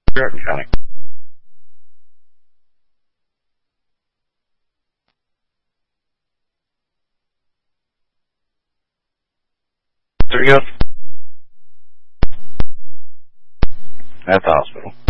Raritan County. There you go. At the hospital.